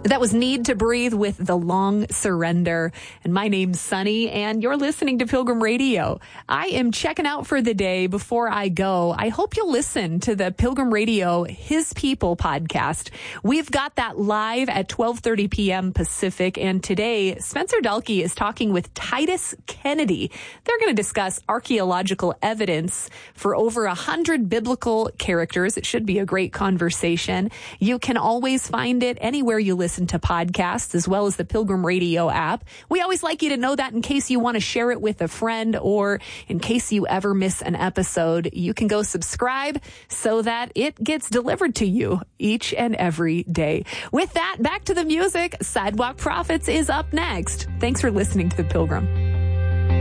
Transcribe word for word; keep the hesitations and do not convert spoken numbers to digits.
That was Need to Breathe with The Long Surrender. And my name's Sunny, and you're listening to Pilgrim Radio. I am checking out for the day. Before I go, I hope you'll listen to the Pilgrim Radio His People podcast. We've got that live at twelve thirty p.m. Pacific, and today Spencer Delkey is talking with Titus Kennedy. They're going to discuss archaeological evidence for over a hundred biblical characters. It should be a great conversation. You can always find it anywhere you listen to podcasts, as well as the Pilgrim Radio app. We always like you to know that in case you want to share it with a friend, or in case you ever miss an episode, you can go subscribe so that it gets delivered to you each and every day. With that, back to the music. Sidewalk Prophets is up next. Thanks for listening to The Pilgrim.